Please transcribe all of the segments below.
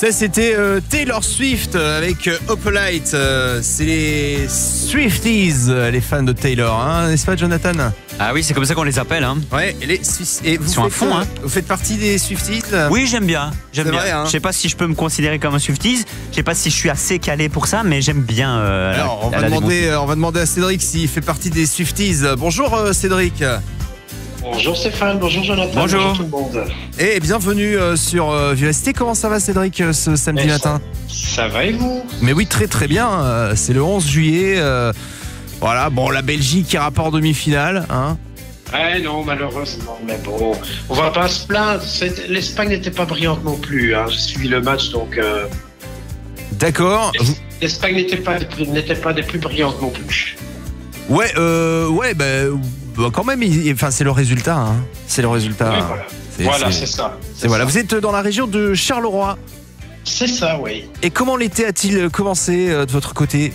Ça c'était Taylor Swift avec Opalite. C'est les Swifties, les fans de Taylor, hein, n'est-ce pas Jonathan? Ah oui, c'est comme ça qu'on les appelle. Hein. Ouais, et vous sont à fond. Vous faites partie des Swifties? Oui, j'aime bien. C'est vrai, hein. Je sais pas si je peux me considérer comme un Swifties. Je sais pas si je suis assez calé pour ça, mais j'aime bien. Alors, on va demander à Cédric s'il fait partie des Swifties. Bonjour Cédric. Bonjour Stéphane, bonjour Jonathan, bonjour tout le monde. Et bienvenue sur VST. Comment ça va Cédric ce samedi matin? Ça va et vous? Mais oui, très très bien. C'est le 11 juillet. Voilà, bon, la Belgique qui ira pas en demi-finale. Hein. Ouais, non, malheureusement, mais bon, on va pas se plaindre. L'Espagne n'était pas brillante non plus. Hein. J'ai suivi le match, donc... D'accord. L'Espagne n'était pas des plus brillantes non plus. Ouais, quand même, c'est le résultat. Hein. C'est le résultat. Oui, voilà, c'est ça. Voilà. Vous êtes dans la région de Charleroi. C'est ça, oui. Et comment l'été a-t-il commencé de votre côté?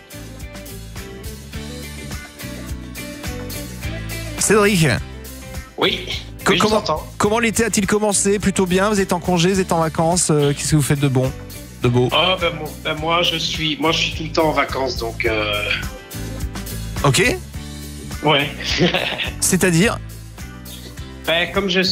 Cédric? Oui. Comment l'été a-t-il commencé? Plutôt bien? Vous êtes en congé, vous êtes en vacances? Qu'est-ce que vous faites de bon, de beau? Moi, je suis tout le temps en vacances, donc... Ok. Ouais. C'est-à-dire? Comme vous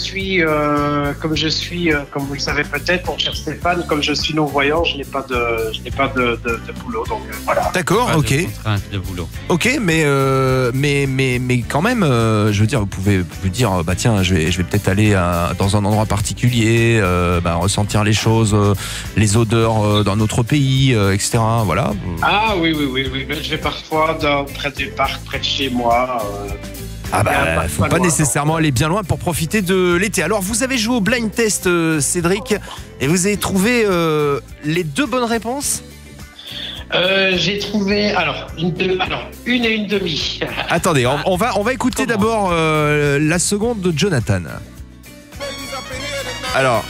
le savez peut-être, mon cher Stéphane, comme je suis non-voyant, je n'ai pas de boulot, donc voilà. D'accord, Pas ok. de contrainte de boulot. Ok, mais quand même, je veux dire, vous pouvez vous dire, bah tiens, je vais peut-être aller dans un endroit particulier, ressentir les choses, les odeurs d'un autre pays, etc. Voilà. Ah oui, mais je vais parfois près des parcs, près de chez moi. Faut pas nécessairement aller bien loin pour profiter de l'été. Alors, vous avez joué au blind test, Cédric, et vous avez trouvé les deux bonnes réponses? J'ai trouvé une et une demi. Attendez, on va écouter d'abord la seconde de Jonathan. Alors,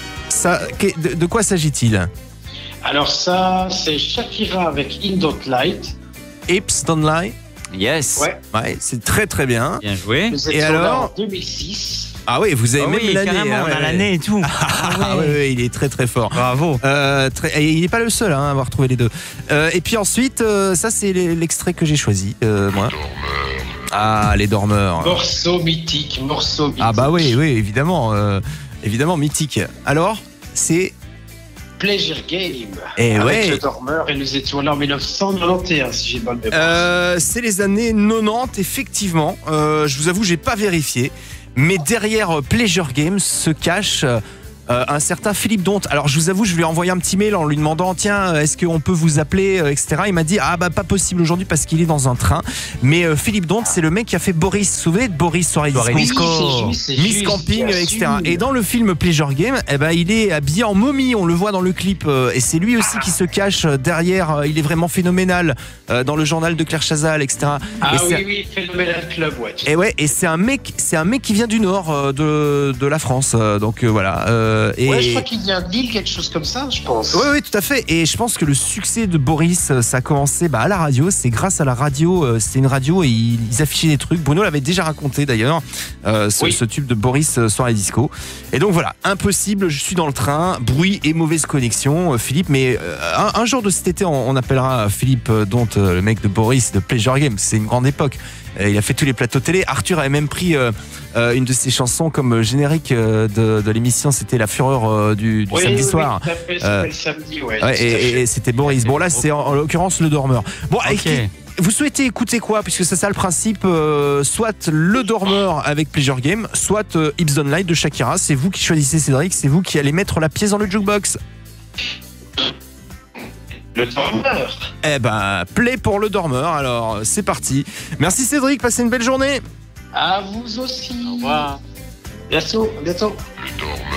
de quoi s'agit-il? Alors ça, c'est Shakira avec In Don't Light. Hips Don't Lie. Yes. Ouais, c'est très très bien. Bien joué. Et alors en 2006. Ah oui, vous avez même l'année. Carrément, on a l'année et tout. Oui, il est très très fort. Bravo. Et il n'est pas le seul à avoir trouvé les deux. Et puis ensuite, ça c'est l'extrait que j'ai choisi, moi. Ah, les dormeurs. Morceau mythique. Ah bah oui, évidemment, évidemment mythique. Alors, c'est Pleasure Game. Et avec le dormeur, et nous étions là en 1991, si j'ai bonne mémoire. C'est les années 90, effectivement. Je vous avoue, j'ai pas vérifié. Mais derrière Pleasure Games se cache un certain Philippe Donte. Alors je vous avoue, je lui ai envoyé un petit mail en lui demandant tiens, est-ce qu'on peut vous appeler, etc. Il m'a dit pas possible aujourd'hui parce qu'il est dans un train. Mais Philippe Donte, c'est le mec qui a fait Boris. Vous vous souvenez de Boris Soirée Disco, Miss Camping, etc. Et dans le film Pleasure Game, il est habillé en momie, on le voit dans le clip. Et c'est lui aussi qui se cache derrière. Il est vraiment phénoménal dans le journal de Claire Chazal, etc. Oui, Phénoménal Club, ouais. Et c'est un mec qui vient du nord de la France. Donc voilà. Je crois qu'il vient de Lille, quelque chose comme ça, je pense. Oui, tout à fait. Et je pense que le succès de Boris, ça a commencé à la radio. C'est grâce à la radio. C'était une radio et ils affichaient des trucs. Bruno l'avait déjà raconté d'ailleurs, ce tube de Boris Soirée Disco. Et donc voilà, impossible, je suis dans le train, bruit et mauvaise connexion, Philippe. Mais un jour de cet été, on appellera Philippe Donte, le mec de Boris, de Pleasure Game. C'est une grande époque. Il a fait tous les plateaux télé. Arthur avait même pris une de ses chansons comme générique de l'émission. C'était La Fureur du samedi soir. Oui, c'était le samedi, et c'était Boris. Bon, là, c'est en l'occurrence le dormeur. Bon, okay. Vous souhaitez écouter quoi? Puisque c'est ça le principe, soit le dormeur avec Pleasure Game, soit Hips Don't Lie de Shakira. C'est vous qui choisissez, Cédric. C'est vous qui allez mettre la pièce dans le jukebox. Le dormeur. Play pour le dormeur. Alors, c'est parti. Merci Cédric, passez une belle journée. À vous aussi. Au revoir. Bientôt. Le dormeur.